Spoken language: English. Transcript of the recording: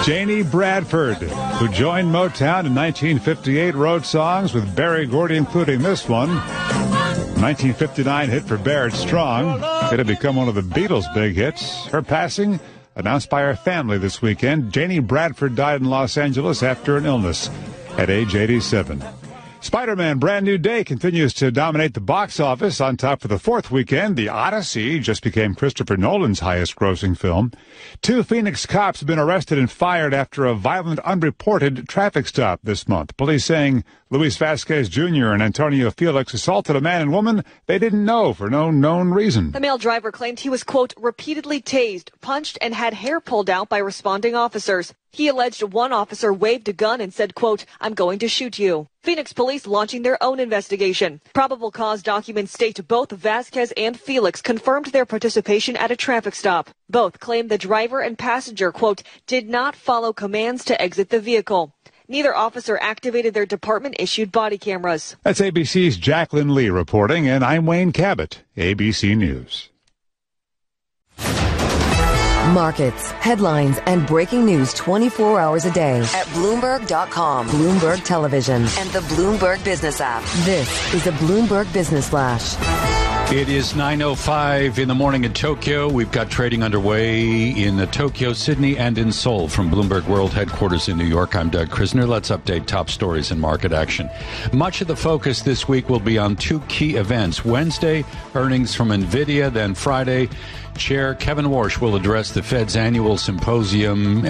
Janie Bradford, who joined Motown in 1958, wrote songs with Berry Gordy, including this one. 1959 hit for Barrett Strong. It had become one of the Beatles' big hits. Her passing, announced by her family this weekend. Janie Bradford died in Los Angeles after an illness at age 87. Spider-Man Brand New Day continues to dominate the box office. On top for the fourth weekend, The Odyssey just became Christopher Nolan's highest-grossing film. 2 Phoenix cops have been arrested and fired after a violent, unreported traffic stop this month. Police saying Luis Vasquez Jr. and Antonio Felix assaulted a man and woman they didn't know for no known reason. The male driver claimed he was, quote, repeatedly tased, punched, and had hair pulled out by responding officers. He alleged one officer waved a gun and said, quote, I'm going to shoot you. Phoenix police launching their own investigation. Probable cause documents state both Vasquez and Felix confirmed their participation at a traffic stop. Both claim the driver and passenger, quote, did not follow commands to exit the vehicle. Neither officer activated their department-issued body cameras. That's ABC's Jacqueline Lee reporting, and I'm Wayne Cabot, ABC News. Markets, headlines, and breaking news 24 hours a day at Bloomberg.com, Bloomberg Television, and the Bloomberg Business app. This is a Bloomberg Business Flash. It is 9:05 in the morning in Tokyo. We've got trading underway in Tokyo, Sydney, and in Seoul. From Bloomberg World Headquarters in New York, I'm Doug Krisner. Let's update top stories in market action. Much of the focus this week will be on 2 key events. Wednesday, earnings from NVIDIA. Then Friday, Chair Kevin Warsh will address the Fed's annual symposium.